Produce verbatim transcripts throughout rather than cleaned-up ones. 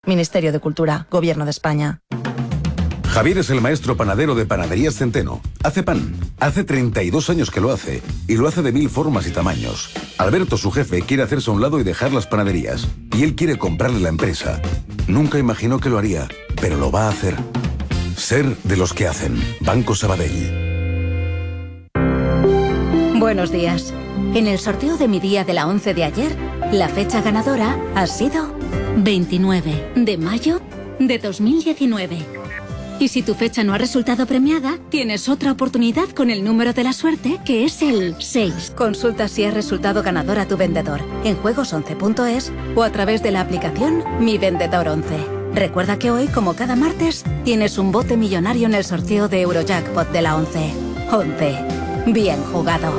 Ministerio de Cultura, Gobierno de España. Javier es el maestro panadero de Panaderías Centeno. Hace pan. Hace treinta y dos años que lo hace. Y lo hace de mil formas y tamaños. Alberto, su jefe, quiere hacerse a un lado y dejar las panaderías. Y él quiere comprarle la empresa. Nunca imaginó que lo haría, pero lo va a hacer. Ser de los que hacen. Banco Sabadell. Buenos días. En el sorteo de mi día de la once de ayer, la fecha ganadora ha sido veintinueve de mayo de dos mil diecinueve. Y si tu fecha no ha resultado premiada, tienes otra oportunidad con el número de la suerte, que es el seis. Consulta si has resultado ganador a tu vendedor en juegos once punto es o a través de la aplicación Mi Vendedor once. Recuerda que hoy, como cada martes, tienes un bote millonario en el sorteo de Eurojackpot de la once. once. Bien jugado.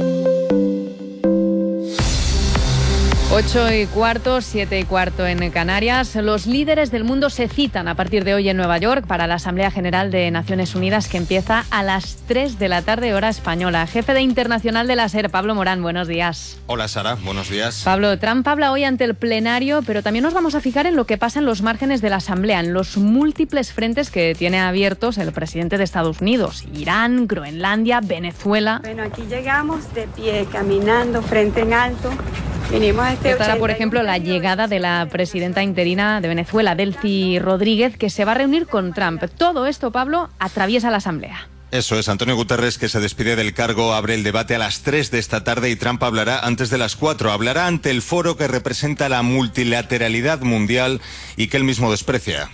Ocho y cuarto, siete y cuarto en Canarias. Los líderes del mundo se citan a partir de hoy en Nueva York para la Asamblea General de Naciones Unidas, que empieza a las tres de la tarde, hora española. Jefe de Internacional de la SER, Pablo Morán, buenos días. Hola Sara, buenos días. Pablo, Trump habla hoy ante el plenario, pero también nos vamos a fijar en lo que pasa en los márgenes de la Asamblea, en los múltiples frentes que tiene abiertos el presidente de Estados Unidos: Irán, Groenlandia, Venezuela. Bueno, aquí llegamos de pie, caminando, frente en alto. Venimos a este Estará, por ejemplo, la llegada de la presidenta interina de Venezuela, Delcy Rodríguez, que se va a reunir con Trump. Todo esto, Pablo, atraviesa la Asamblea. Eso es, Antonio Guterres, que se despide del cargo, abre el debate a las tres de esta tarde y Trump hablará antes de las cuatro. Hablará ante el foro que representa la multilateralidad mundial y que él mismo desprecia.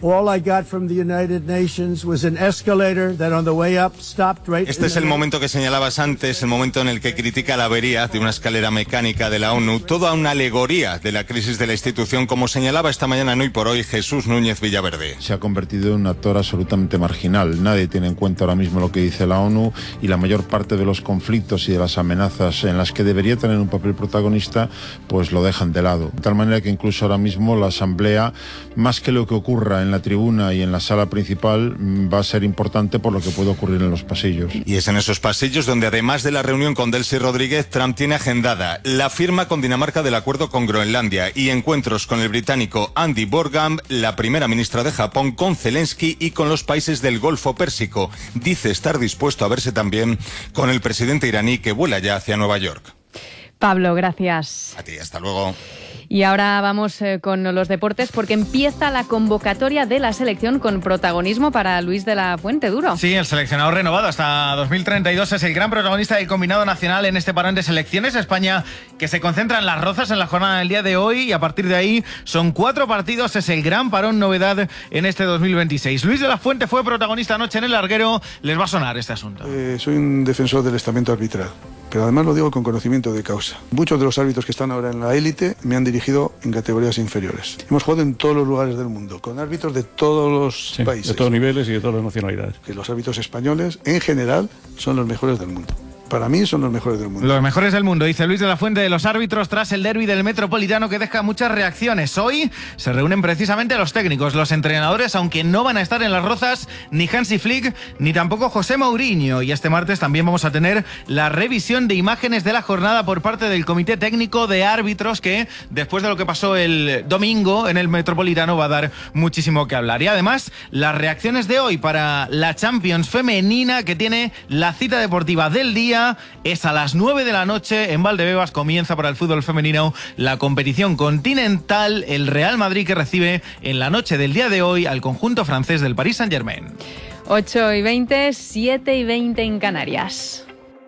Este es el momento que señalabas antes, el momento en el que critica la avería de una escalera mecánica de la ONU, toda una alegoría de la crisis de la institución, como señalaba esta mañana en Hoy por Hoy Jesús Núñez Villaverde. Se ha convertido en un actor absolutamente marginal. Nadie tiene en cuenta ahora mismo lo que dice la ONU y la mayor parte de los conflictos y de las amenazas en las que debería tener un papel protagonista, pues lo dejan de lado. De tal manera que incluso ahora mismo la Asamblea, más que lo que ocurra en la tribuna y en la sala principal, va a ser importante por lo que puede ocurrir en los pasillos. Y es en esos pasillos donde, además de la reunión con Delcy Rodríguez, Trump tiene agendada la firma con Dinamarca del acuerdo con Groenlandia y encuentros con el británico Andy Borgham, la primera ministra de Japón, con Zelensky y con los países del Golfo Pérsico. Dice estar dispuesto a verse también con el presidente iraní, que vuela ya hacia Nueva York. Pablo, gracias. A ti, hasta luego. Y ahora vamos eh, con los deportes, porque empieza la convocatoria de la selección con protagonismo para Luis de la Fuente. Duro. Sí, el seleccionado renovado hasta dos mil treinta y dos es el gran protagonista del combinado nacional en este parón de selecciones. España, que se concentra en Las Rozas en la jornada del día de hoy, y a partir de ahí son cuatro partidos. Es el gran parón novedad en este dos mil veintiséis. Luis de la Fuente fue protagonista anoche en el larguero. Les va a sonar este asunto. Eh, soy un defensor del estamento arbitral, pero además lo digo con conocimiento de causa. Muchos de los árbitros que están ahora en la élite me han dirigido en categorías inferiores. Hemos jugado en todos los lugares del mundo, con árbitros de todos los sí, países. De todos niveles y de todas las nacionalidades. Que los árbitros españoles, en general, son los mejores del mundo. Para mí son los mejores del mundo. Los mejores del mundo, dice Luis de la Fuente de los árbitros tras el derbi del Metropolitano, que deja muchas reacciones. Hoy se reúnen precisamente los técnicos, los entrenadores, aunque no van a estar en Las Rozas ni Hansi Flick ni tampoco José Mourinho. Y este martes también vamos a tener la revisión de imágenes de la jornada por parte del Comité Técnico de Árbitros, que después de lo que pasó el domingo en el Metropolitano va a dar muchísimo que hablar. Y además, las reacciones de hoy para la Champions femenina, que tiene la cita deportiva del día. Es a las nueve de la noche en Valdebebas. Comienza para el fútbol femenino la competición continental. El Real Madrid, que recibe en la noche del día de hoy al conjunto francés del Paris Saint-Germain. ocho y veinte, siete y veinte en Canarias.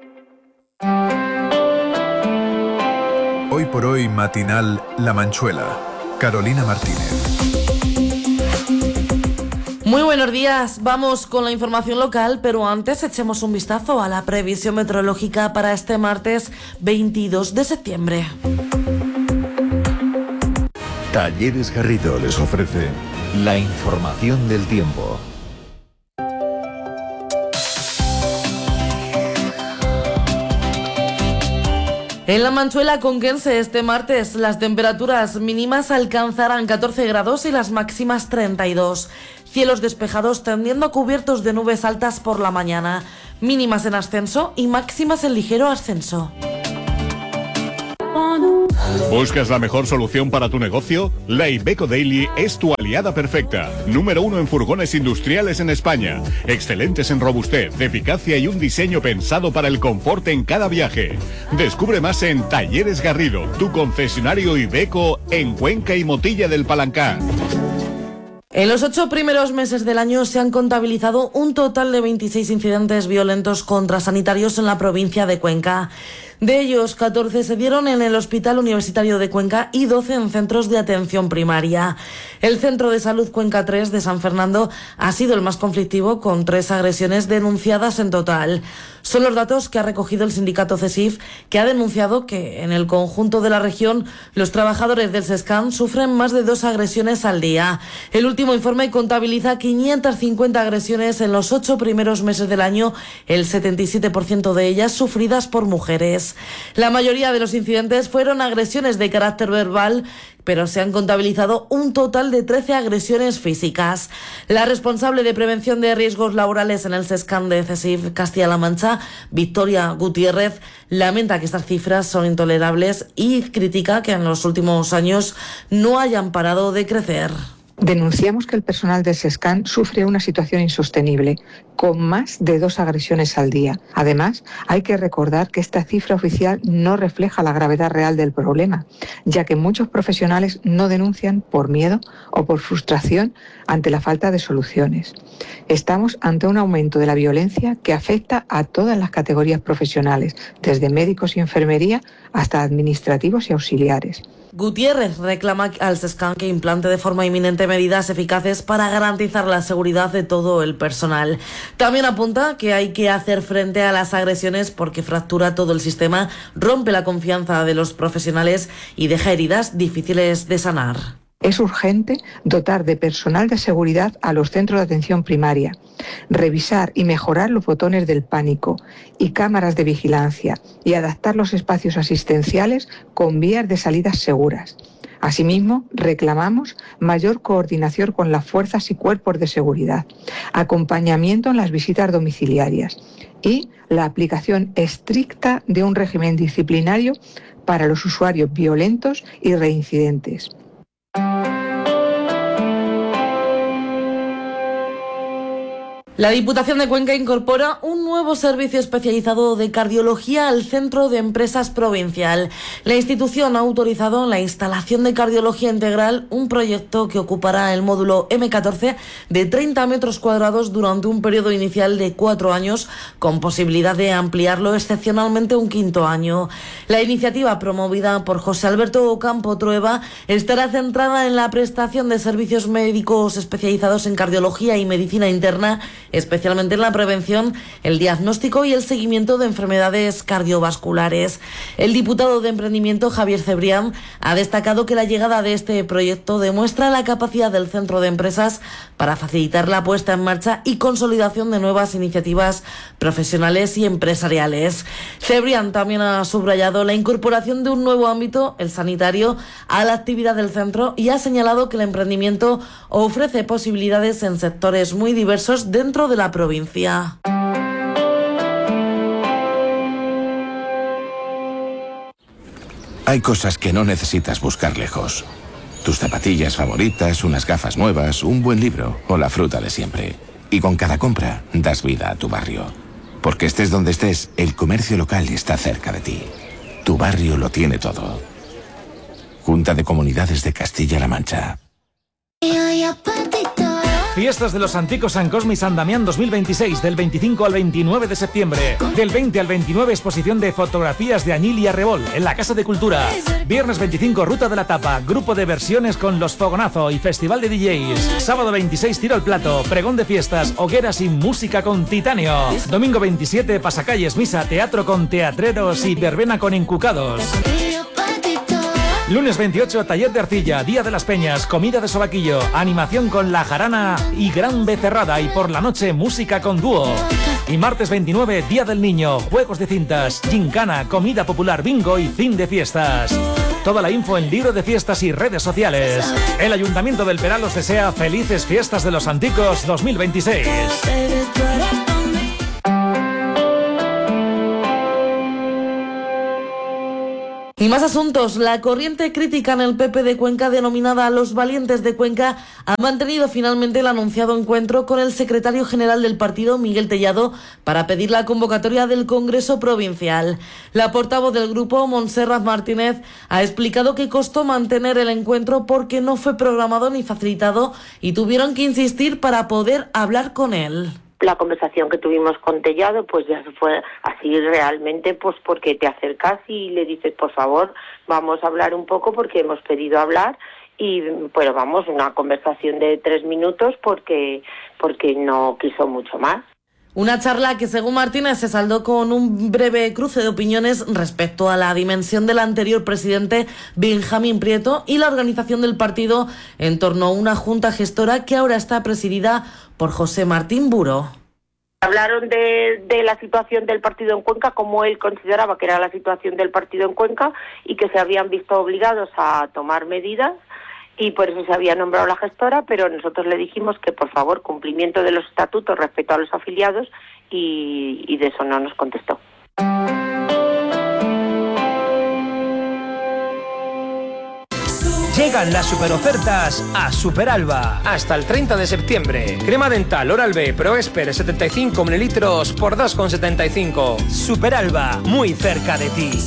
Hoy por hoy matinal La Manchuela. Carolina Martínez. Muy buenos días, vamos con la información local, pero antes echemos un vistazo a la previsión meteorológica para este martes veintidós de septiembre. Talleres Garrido les ofrece la información del tiempo. En la Manchuela conquense este martes las temperaturas mínimas alcanzarán catorce grados y las máximas treinta y dos. Cielos despejados tendiendo a cubiertos de nubes altas por la mañana. Mínimas en ascenso y máximas en ligero ascenso. ¿Buscas la mejor solución para tu negocio? La Iveco Daily es tu aliada perfecta. Número uno en furgones industriales en España. Excelentes en robustez, eficacia y un diseño pensado para el confort en cada viaje. Descubre más en Talleres Garrido, tu concesionario Iveco en Cuenca y Motilla del Palancán. En los ocho primeros meses del año se han contabilizado un total de veintiséis incidentes violentos contra sanitarios en la provincia de Cuenca. De ellos, catorce se dieron en el Hospital Universitario de Cuenca y doce en centros de atención primaria. El Centro de Salud Cuenca tres de San Fernando ha sido el más conflictivo, con tres agresiones denunciadas en total. Son los datos que ha recogido el sindicato CESIF, que ha denunciado que en el conjunto de la región los trabajadores del SESCAN sufren más de dos agresiones al día. El último informe contabiliza quinientas cincuenta agresiones en los ocho primeros meses del año, el setenta y siete por ciento de ellas sufridas por mujeres. La mayoría de los incidentes fueron agresiones de carácter verbal, pero se han contabilizado un total de trece agresiones físicas. La responsable de prevención de riesgos laborales en el SESCAN de CESIF Castilla-La Mancha, Victoria Gutiérrez, lamenta que estas cifras son intolerables y critica que en los últimos años no hayan parado de crecer. Denunciamos que el personal del SESCAN sufre una situación insostenible, con más de dos agresiones al día. Además, hay que recordar que esta cifra oficial no refleja la gravedad real del problema, ya que muchos profesionales no denuncian por miedo o por frustración ante la falta de soluciones. Estamos ante un aumento de la violencia que afecta a todas las categorías profesionales, desde médicos y enfermería hasta administrativos y auxiliares. Gutiérrez reclama al SESCAN que implante de forma inminente medidas eficaces para garantizar la seguridad de todo el personal. También apunta que hay que hacer frente a las agresiones porque fractura todo el sistema, rompe la confianza de los profesionales y deja heridas difíciles de sanar. Es urgente dotar de personal de seguridad a los centros de atención primaria, revisar y mejorar los botones del pánico y cámaras de vigilancia y adaptar los espacios asistenciales con vías de salidas seguras. Asimismo, reclamamos mayor coordinación con las fuerzas y cuerpos de seguridad, acompañamiento en las visitas domiciliarias y la aplicación estricta de un régimen disciplinario para los usuarios violentos y reincidentes. La Diputación de Cuenca incorpora un nuevo servicio especializado de cardiología al Centro de Empresas Provincial. La institución ha autorizado la instalación de cardiología integral, un proyecto que ocupará el módulo eme catorce de treinta metros cuadrados durante un periodo inicial de cuatro años, con posibilidad de ampliarlo excepcionalmente un quinto año. La iniciativa, promovida por José Alberto Ocampo Trueba, estará centrada en la prestación de servicios médicos especializados en cardiología y medicina interna, especialmente en la prevención, el diagnóstico y el seguimiento de enfermedades cardiovasculares. El diputado de Emprendimiento, Javier Cebrián, ha destacado que la llegada de este proyecto demuestra la capacidad del Centro de Empresas para facilitar la puesta en marcha y consolidación de nuevas iniciativas profesionales y empresariales. Cebrián también ha subrayado la incorporación de un nuevo ámbito, el sanitario, a la actividad del centro y ha señalado que el emprendimiento ofrece posibilidades en sectores muy diversos dentro de la provincia. Hay cosas que no necesitas buscar lejos. Tus zapatillas favoritas, unas gafas nuevas, un buen libro o la fruta de siempre. Y con cada compra das vida a tu barrio. Porque estés donde estés, el comercio local está cerca de ti. Tu barrio lo tiene todo. Junta de Comunidades de Castilla-La Mancha. Fiestas de los Anticos San Cosme y San Damián dos mil veintiséis, del veinticinco al veintinueve de septiembre. Del veinte al veintinueve, exposición de fotografías de Añil y Arrebol en la Casa de Cultura. Viernes veinticinco, Ruta de la Tapa, grupo de versiones con Los Fogonazo y Festival de D Js. Sábado veintiséis, Tiro al Plato, pregón de fiestas, hogueras y música con titanio. Domingo veintisiete, pasacalles, misa, teatro con teatreros y verbena con encucados. Lunes veintiocho, taller de arcilla, Día de las Peñas, comida de sobaquillo, animación con La Jarana y Gran Becerrada, y por la noche música con dúo. Y martes veintinueve, Día del Niño, juegos de cintas, gincana, comida popular, bingo y fin de fiestas. Toda la info en libro de fiestas y redes sociales. El Ayuntamiento del Peral os desea felices fiestas de los Anticos dos mil veintiséis. Y más asuntos. La corriente crítica en el P P de Cuenca, denominada Los Valientes de Cuenca, ha mantenido finalmente el anunciado encuentro con el secretario general del partido, Miguel Tellado, para pedir la convocatoria del Congreso Provincial. La portavoz del grupo, Montserrat Martínez, ha explicado que costó mantener el encuentro porque no fue programado ni facilitado y tuvieron que insistir para poder hablar con él. La conversación que tuvimos con Tellado pues ya fue así realmente, pues porque te acercas y le dices, por favor, vamos a hablar un poco porque hemos pedido hablar y pues vamos, una conversación de tres minutos porque, porque no quiso mucho más. Una charla que, según Martínez, se saldó con un breve cruce de opiniones respecto a la dimensión del anterior presidente Benjamín Prieto y la organización del partido en torno a una junta gestora que ahora está presidida por José Martín Buro. Hablaron de, de la situación del partido en Cuenca, como él consideraba que era la situación del partido en Cuenca y que se habían visto obligados a tomar medidas. Y por eso se había nombrado la gestora, pero nosotros le dijimos que, por favor, cumplimiento de los estatutos respecto a los afiliados, y, y de eso no nos contestó. Llegan las superofertas a Superalba. Hasta el treinta de septiembre. Crema dental Oral-B Pro Esper setenta y cinco mililitros por dos con setenta y cinco. Superalba, muy cerca de ti.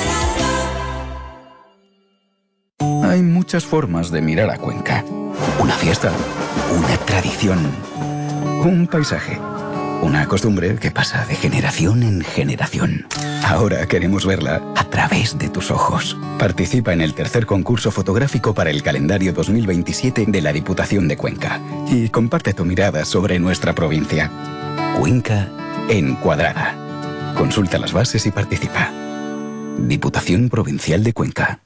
Hay muchas formas de mirar a Cuenca. Una fiesta, una tradición, un paisaje, una costumbre que pasa de generación en generación. Ahora queremos verla a través de tus ojos. Participa en el tercer concurso fotográfico para el calendario dos mil veintisiete de la Diputación de Cuenca y comparte tu mirada sobre nuestra provincia. Cuenca encuadrada. Consulta las bases y participa. Diputación Provincial de Cuenca.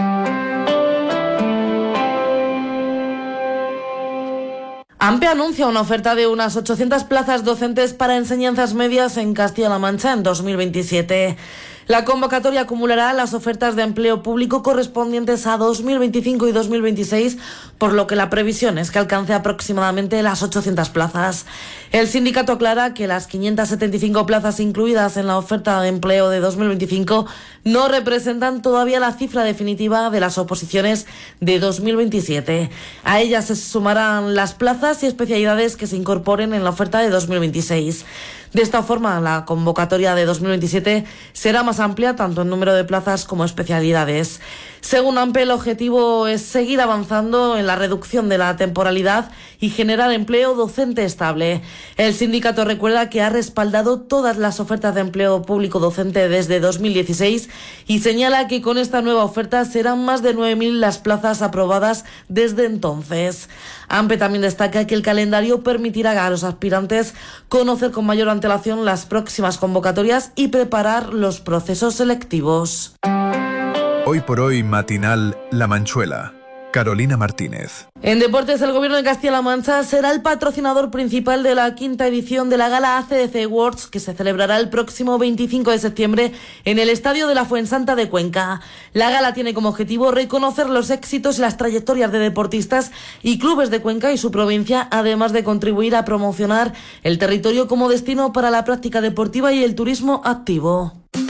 AMPE anuncia una oferta de unas ochocientas plazas docentes para enseñanzas medias en Castilla-La Mancha en dos mil veintisiete. La convocatoria acumulará las ofertas de empleo público correspondientes a dos mil veinticinco y dos mil veintiséis, por lo que la previsión es que alcance aproximadamente las ochocientas plazas. El sindicato aclara que las quinientas setenta y cinco plazas incluidas en la oferta de empleo de dos mil veinticinco no representan todavía la cifra definitiva de las oposiciones de dos mil veintisiete. A ellas se sumarán las plazas y especialidades que se incorporen en la oferta de dos mil veintiséis. De esta forma, la convocatoria de dos mil veintisiete será más amplia tanto en número de plazas como especialidades. Según AMPE, el objetivo es seguir avanzando en la reducción de la temporalidad y generar empleo docente estable. El sindicato recuerda que ha respaldado todas las ofertas de empleo público docente desde dos mil dieciséis y señala que con esta nueva oferta serán más de nueve mil las plazas aprobadas desde entonces. AMPE también destaca que el calendario permitirá a los aspirantes conocer con mayor antelación las próximas convocatorias y preparar los procesos selectivos. Hoy por hoy, matinal La Manchuela. Carolina Martínez. En deportes, el Gobierno de Castilla-La Mancha será el patrocinador principal de la quinta edición de la Gala A C D C Awards, que se celebrará el próximo veinticinco de septiembre en el Estadio de la Fuensanta de Cuenca. La gala tiene como objetivo reconocer los éxitos y las trayectorias de deportistas y clubes de Cuenca y su provincia, además de contribuir a promocionar el territorio como destino para la práctica deportiva y el turismo activo.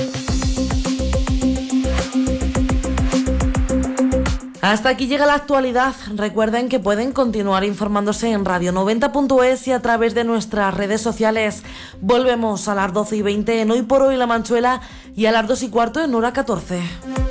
Hasta aquí llega la actualidad. Recuerden que pueden continuar informándose en radio noventa punto es y a través de nuestras redes sociales. Volvemos a las doce y veinte en Hoy por Hoy La Manchuela y a las dos y cuarto en Hora catorce.